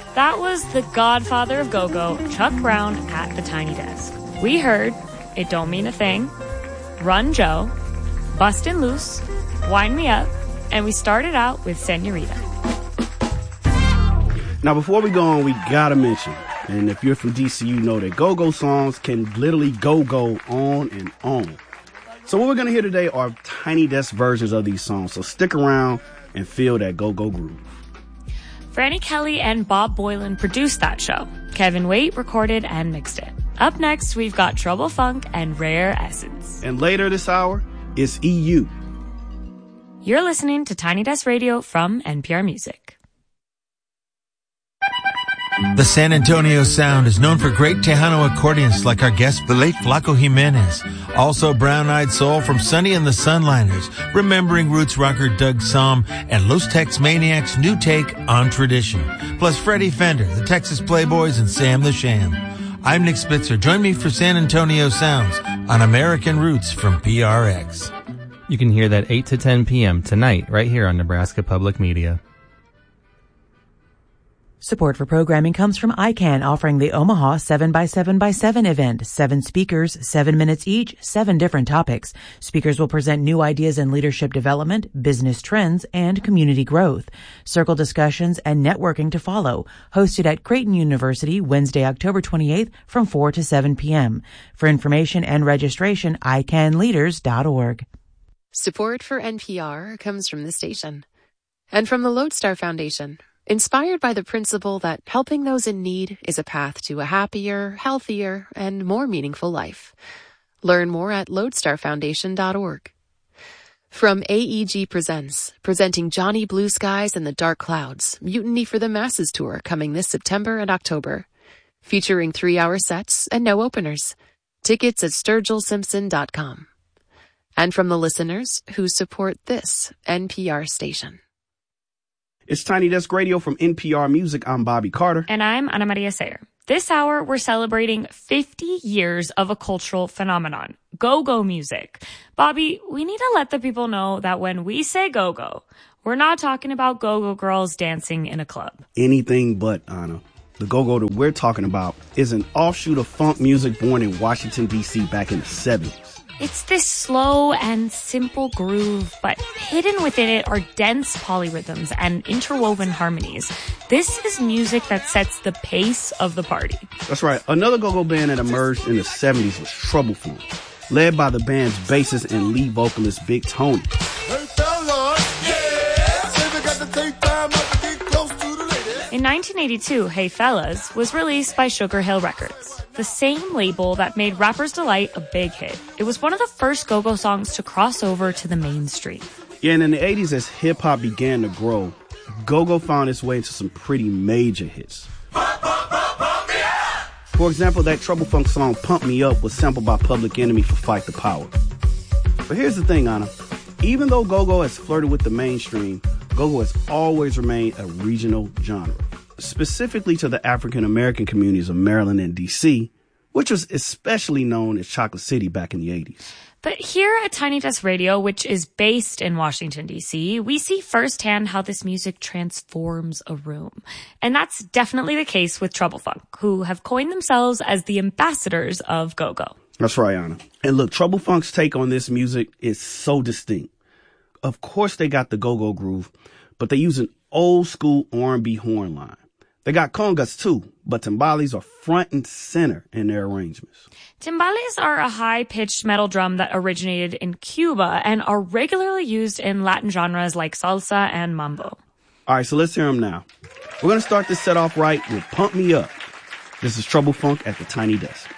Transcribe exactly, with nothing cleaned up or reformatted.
That was the godfather of go-go, Chuck Brown, at the Tiny Desk. We heard It Don't Mean a Thing, Run Joe, Bustin' Loose, Wind Me Up, and we started out with Senorita. Now, before we go on, we gotta mention, and if you're from D C, you know that go-go songs can literally go-go on and on. So what we're gonna hear today are Tiny Desk versions of these songs, so stick around and feel that go-go groove. Franny Kelly and Bob Boylan produced that show. Kevin Waite recorded and mixed it. Up next, we've got Trouble Funk and Rare Essence. And later this hour, it's E U. You're listening to Tiny Desk Radio from N P R Music. The San Antonio Sound is known for great Tejano accordionists like our guest, the late Flaco Jimenez. Also brown-eyed soul from Sonny and the Sunliners, remembering roots rocker Doug Somm, and Los Tex Maniacs' new take on tradition. Plus Freddie Fender, the Texas Playboys, and Sam the Sham. I'm Nick Spitzer. Join me for San Antonio Sounds on American Roots from P R X. You can hear that eight to ten p.m. tonight right here on Nebraska Public Media. Support for programming comes from I CANN, offering the Omaha seven by seven by seven event. Seven speakers, seven minutes each, seven different topics. Speakers will present new ideas in leadership development, business trends, and community growth. Circle discussions and networking to follow. Hosted at Creighton University, Wednesday, October twenty-eighth from four to seven p.m. For information and registration, I can leaders dot org. Support for N P R comes from the station and from the Lodestar Foundation. Inspired by the principle that helping those in need is a path to a happier, healthier, and more meaningful life. Learn more at lodestar foundation dot org. From A E G Presents, presenting Johnny Blue Skies and the Dark Clouds, Mutiny for the Masses Tour coming this September and October. Featuring three-hour sets and no openers. Tickets at sturgill simpson dot com. And from the listeners who support this N P R station. It's Tiny Desk Radio from N P R Music. I'm Bobby Carter. And I'm Ana Maria Sayer. This hour, we're celebrating fifty years of a cultural phenomenon, go-go music. Bobby, we need to let the people know that when we say go-go, we're not talking about go-go girls dancing in a club. Anything but, Ana. The go-go that we're talking about is an offshoot of funk music born in Washington, D C back in the seventies. It's this slow and simple groove, but hidden within it are dense polyrhythms and interwoven harmonies. This is music that sets the pace of the party. That's right. Another go-go band that emerged in the seventies was Trouble Funk, led by the band's bassist and lead vocalist Big Tony. In nineteen eighty-two, Hey Fellas was released by Sugar Hill Records, the same label that made Rapper's Delight a big hit. It was one of the first go-go songs to cross over to the mainstream. Yeah, and in the eighties, as hip-hop began to grow, go-go found its way into some pretty major hits. For example, that Trouble Funk song Pump Me Up was sampled by Public Enemy for Fight the Power. But here's the thing, Ana. Even though go-go has flirted with the mainstream, go-go has always remained a regional genre, specifically to the African-American communities of Maryland and D C, which was especially known as Chocolate City back in the eighties. But here at Tiny Desk Radio, which is based in Washington, D C, we see firsthand how this music transforms a room. And that's definitely the case with Trouble Funk, who have coined themselves as the ambassadors of go-go. That's right, Ana. And look, Trouble Funk's take on this music is so distinct. Of course, they got the go-go groove, but they use an old school R and B horn line. They got congas too, but timbales are front and center in their arrangements. Timbales are a high-pitched metal drum that originated in Cuba and are regularly used in Latin genres like salsa and mambo. All right, so let's hear them now. We're going to start this set off right with Pump Me Up. This is Trouble Funk at the Tiny Desk.